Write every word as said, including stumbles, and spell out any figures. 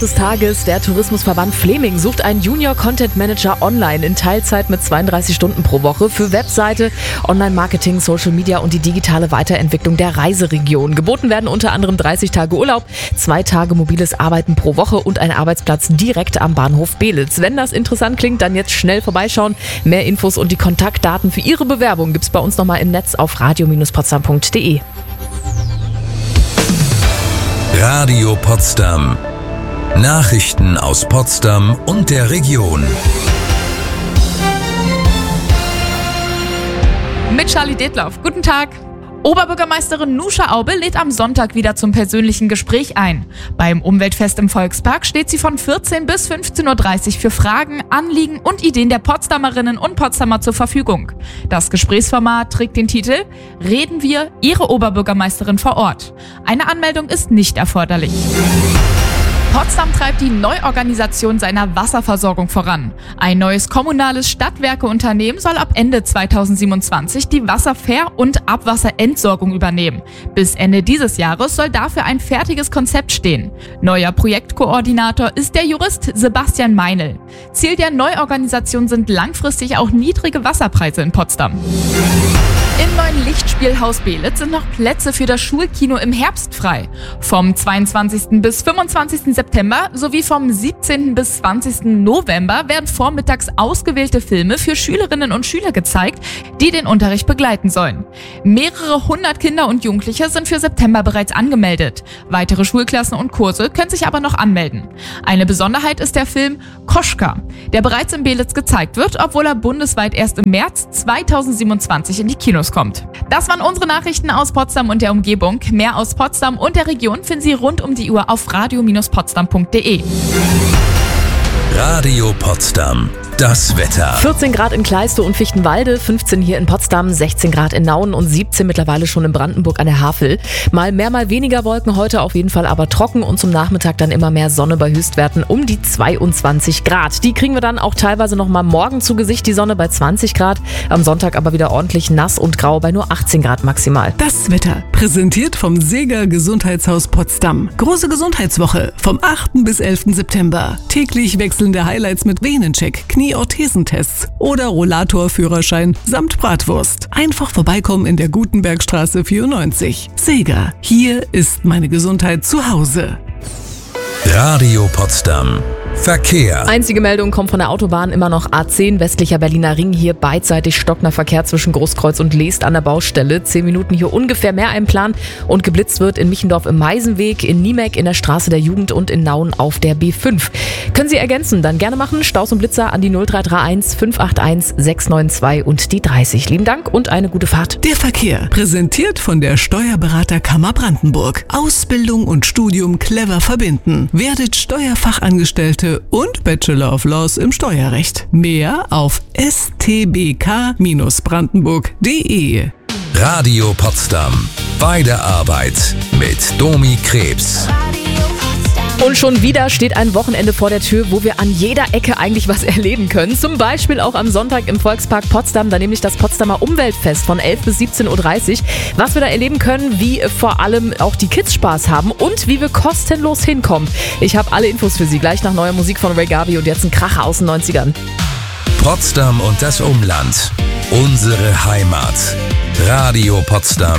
Des Tages, der Tourismusverband Fleming sucht einen Junior Content Manager online in Teilzeit mit zweiunddreißig Stunden pro Woche für Webseite, Online-Marketing, Social Media und die digitale Weiterentwicklung der Reiseregion. Geboten werden unter anderem dreißig Tage Urlaub, zwei Tage mobiles Arbeiten pro Woche und ein Arbeitsplatz direkt am Bahnhof Beelitz. Wenn das interessant klingt, dann jetzt schnell vorbeischauen. Mehr Infos und die Kontaktdaten für Ihre Bewerbung gibt's bei uns nochmal im Netz auf radio Bindestrich potsdam punkt de. Radio Potsdam. Nachrichten aus Potsdam und der Region. Mit Charlie Detloff. Guten Tag. Oberbürgermeisterin Nusha Aube lädt am Sonntag wieder zum persönlichen Gespräch ein. Beim Umweltfest im Volkspark steht sie von vierzehn bis fünfzehn Uhr dreißig für Fragen, Anliegen und Ideen der Potsdamerinnen und Potsdamer zur Verfügung. Das Gesprächsformat trägt den Titel Reden wir, Ihre Oberbürgermeisterin vor Ort. Eine Anmeldung ist nicht erforderlich. Potsdam treibt die Neuorganisation seiner Wasserversorgung voran. Ein neues kommunales Stadtwerkeunternehmen soll ab Ende zweitausendsiebenundzwanzig die Wasserver- und Abwasserentsorgung übernehmen. Bis Ende dieses Jahres soll dafür ein fertiges Konzept stehen. Neuer Projektkoordinator ist der Jurist Sebastian Meinl. Ziel der Neuorganisation sind langfristig auch niedrige Wasserpreise in Potsdam. Im neuen Lichtspielhaus Beelitz sind noch Plätze für das Schulkino im Herbst frei. Vom zweiundzwanzigsten bis fünfundzwanzigsten September sowie vom siebzehnten bis zwanzigsten November werden vormittags ausgewählte Filme für Schülerinnen und Schüler gezeigt, die den Unterricht begleiten sollen. Mehrere hundert Kinder und Jugendliche sind für September bereits angemeldet. Weitere Schulklassen und Kurse können sich aber noch anmelden. Eine Besonderheit ist der Film Koschka, der bereits in Beelitz gezeigt wird, obwohl er bundesweit erst im März zweitausendsiebenundzwanzig in die Kinos kommt. Das waren unsere Nachrichten aus Potsdam und der Umgebung. Mehr aus Potsdam und der Region finden Sie rund um die Uhr auf radio Bindestrich potsdam punkt de. Radio Potsdam. Das Wetter. vierzehn Grad in Kleistow und Fichtenwalde, fünfzehn hier in Potsdam, sechzehn Grad in Nauen und siebzehn mittlerweile schon in Brandenburg an der Havel. Mal mehr, mal weniger Wolken, heute auf jeden Fall aber trocken und zum Nachmittag dann immer mehr Sonne bei Höchstwerten um die zweiundzwanzig Grad. Die kriegen wir dann auch teilweise noch mal morgen zu Gesicht, die Sonne bei zwanzig Grad. Am Sonntag aber wieder ordentlich nass und grau bei nur achtzehn Grad maximal. Das Wetter, präsentiert vom Seeger Gesundheitshaus Potsdam. Große Gesundheitswoche vom achten bis elften September. Täglich wechselnde Highlights mit Venencheck, Knie-Orthesentests oder Rollator-Führerschein samt Bratwurst. Einfach vorbeikommen in der Gutenbergstraße vierundneunzig. Seeger, hier ist meine Gesundheit zu Hause. Radio Potsdam. Verkehr. Einzige Meldung kommt von der Autobahn, immer noch A zehn, westlicher Berliner Ring. Hier beidseitig stockender Verkehr zwischen Großkreuz und Leest an der Baustelle. Zehn Minuten hier ungefähr mehr einplanen und geblitzt wird in Michendorf im Meisenweg, in Niemek in der Straße der Jugend und in Nauen auf der B fünf. Können Sie ergänzen, dann gerne machen. Staus und Blitzer an die null drei drei eins fünf acht eins sechs neun zwei und die dreißig. Lieben Dank und eine gute Fahrt. Der Verkehr, präsentiert von der Steuerberaterkammer Brandenburg. Ausbildung und Studium clever verbinden. Werdet Steuerfachangestellte und Bachelor of Laws im Steuerrecht. Mehr auf s t b k Bindestrich brandenburg punkt de. Radio Potsdam. Bei der Arbeit mit Domi Krebs. Und schon wieder steht ein Wochenende vor der Tür, wo wir an jeder Ecke eigentlich was erleben können. Zum Beispiel auch am Sonntag im Volkspark Potsdam, da nämlich das Potsdamer Umweltfest von elf bis siebzehn Uhr dreißig. Was wir da erleben können, wie vor allem auch die Kids Spaß haben und wie wir kostenlos hinkommen. Ich habe alle Infos für Sie gleich nach neuer Musik von Ray Garvey und jetzt ein Kracher aus den neunzigern. Potsdam und das Umland. Unsere Heimat. Radio Potsdam.